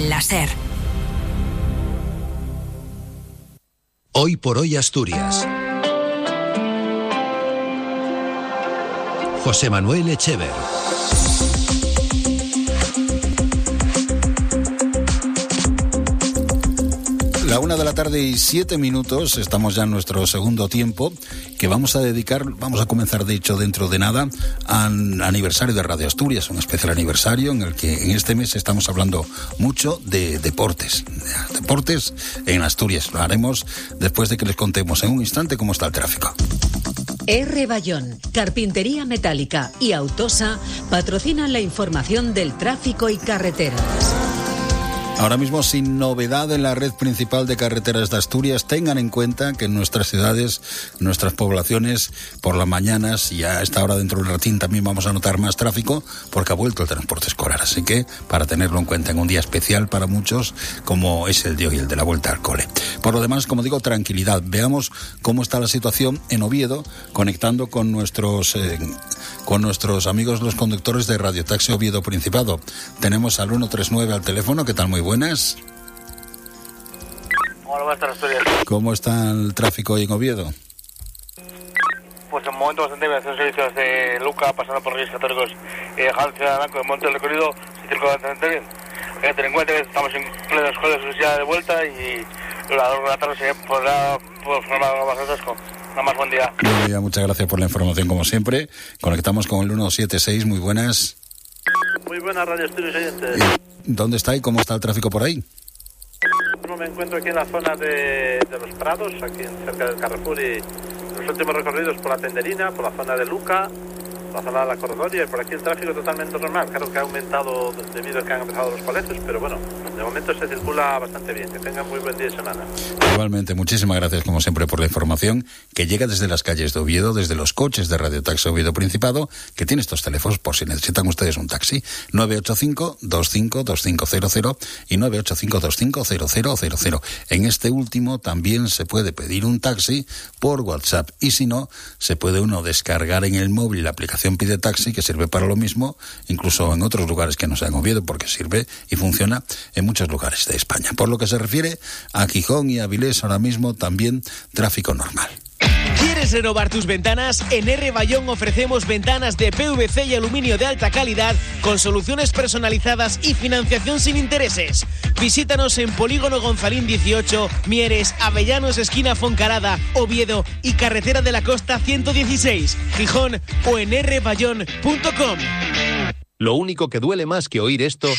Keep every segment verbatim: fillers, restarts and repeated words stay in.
en la SER. Hoy por hoy Asturias. José Manuel Echever. La una de la tarde y siete minutos, estamos ya en nuestro segundo tiempo, que vamos a dedicar, vamos a comenzar de hecho dentro de nada, al aniversario de Radio Asturias, un especial aniversario en el que en este mes estamos hablando mucho de deportes, de deportes en Asturias. Lo haremos después de que les contemos en un instante cómo está el tráfico. R. Bayón, Carpintería Metálica y Autosa patrocinan la información del tráfico y carreteras. Ahora mismo, sin novedad en la red principal de carreteras de Asturias, tengan en cuenta que en nuestras ciudades, nuestras poblaciones, por las mañanas y a esta hora dentro del ratín también vamos a notar más tráfico porque ha vuelto el transporte escolar. Así que, para tenerlo en cuenta en un día especial para muchos, como es el de hoy, el de la vuelta al cole. Por lo demás, como digo, tranquilidad. Veamos cómo está la situación en Oviedo, conectando con nuestros eh, con nuestros amigos los conductores de Radio Taxi Oviedo Principado. Tenemos al ciento treinta y nueve al teléfono. ¿Qué tal? Muy buenas. Hola, buenas tardes, Asturias. ¿Cómo está el tráfico hoy en Oviedo? Pues en un momento bastante bien, hacen servicios de Luca, pasando por Reyes Católicos y eh, Jalcia, Blanco, en el momento del recorrido se circula bastante bien. Hay que tener en cuenta que estamos en pleno escuela de sociedad de vuelta y la dos de la tarde se podrá formar algo más atasco. Nada más, buen día. Buen día, muchas gracias por la información como siempre. Conectamos con el ciento setenta y seis, muy buenas. Muy buenas, Radio Asturias oyentes. ¿Dónde está y cómo está el tráfico por ahí? Me encuentro aquí en la zona de, de los Prados, aquí cerca del Carrefour, y los últimos recorridos por la Tenderina, por la zona de Luca, la zona de la Corredoria, y por aquí el tráfico totalmente normal. Claro que ha aumentado debido a que han empezado los colegios, pero bueno, de momento se circula bastante bien. Que tengan muy buen día de semana. Igualmente, muchísimas gracias como siempre por la información que llega desde las calles de Oviedo, desde los coches de Radio Taxi Oviedo Principado, que tiene estos teléfonos por si necesitan ustedes un taxi, nueve ocho cinco, dos cinco dos cinco cero cero y nueve ocho cinco dos cinco cero cero cero cero. En este último también se puede pedir un taxi por WhatsApp y si no, se puede uno descargar en el móvil la aplicación Pide Taxi, que sirve para lo mismo, incluso en otros lugares que no sean Oviedo, porque sirve y funciona en muchos lugares de España. Por lo que se refiere a Gijón y Avilés, ahora mismo también tráfico normal. ¿Quieres renovar tus ventanas? En R. Bayón ofrecemos ventanas de P V C y aluminio de alta calidad con soluciones personalizadas y financiación sin intereses. Visítanos en Polígono Gonzalín dieciocho, Mieres, Avellanos, esquina Foncarada, Oviedo y Carretera de la Costa ciento dieciséis, Gijón o en r bayón punto com. Lo único que duele más que oír esto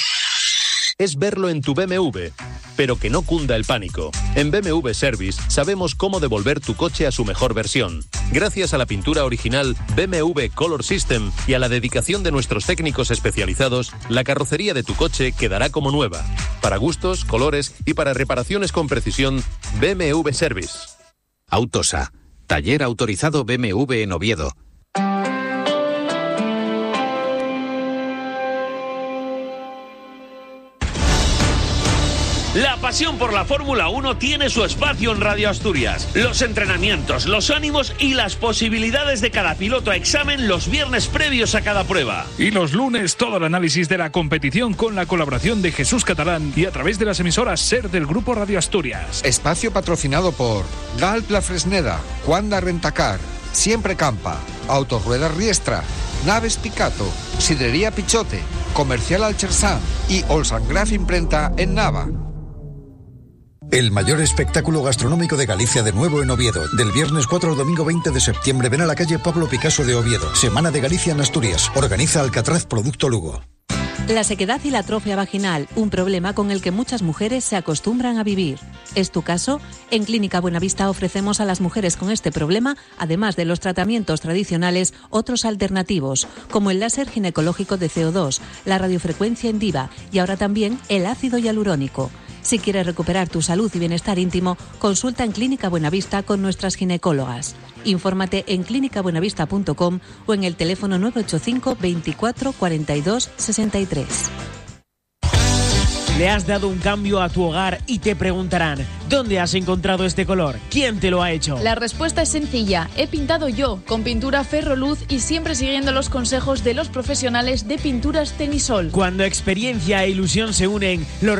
es verlo en tu B M W, pero que no cunda el pánico. En B M W Service sabemos cómo devolver tu coche a su mejor versión. Gracias a la pintura original B M W Color System y a la dedicación de nuestros técnicos especializados, la carrocería de tu coche quedará como nueva. Para gustos, colores y para reparaciones con precisión, B M W Service. Autosa, taller autorizado B M W en Oviedo. La pasión por la Fórmula uno tiene su espacio en Radio Asturias. Los entrenamientos, los ánimos y las posibilidades de cada piloto a examen los viernes previos a cada prueba. Y los lunes todo el análisis de la competición con la colaboración de Jesús Catalán y a través de las emisoras SER del Grupo Radio Asturias. Espacio patrocinado por Galp La Fresneda, Cuanda Rentacar, Siempre Campa, Autorruedas Riestra, Naves Picato, Sidrería Pichote, Comercial Alchersán y Olsangraf Imprenta en Nava. El mayor espectáculo gastronómico de Galicia de nuevo en Oviedo. Del viernes cuatro al domingo veinte de septiembre ven a la calle Pablo Picasso de Oviedo. Semana de Galicia en Asturias. Organiza Alcatraz Producto Lugo. La sequedad y la atrofia vaginal, un problema con el que muchas mujeres se acostumbran a vivir. ¿Es tu caso? En Clínica Buenavista ofrecemos a las mujeres con este problema, además de los tratamientos tradicionales, otros alternativos, como el láser ginecológico de C O dos, la radiofrecuencia Endiva y ahora también el ácido hialurónico. Si quieres recuperar tu salud y bienestar íntimo, consulta en Clínica Buenavista con nuestras ginecólogas. Infórmate en clínica buenavista punto com o en el teléfono nueve ocho cinco veinticuatro cuarenta y dos sesenta y tres. Le has dado un cambio a tu hogar y te preguntarán, ¿dónde has encontrado este color? ¿Quién te lo ha hecho? La respuesta es sencilla. He pintado yo, con pintura Ferroluz y siempre siguiendo los consejos de los profesionales de Pinturas Tenisol. Cuando experiencia e ilusión se unen, los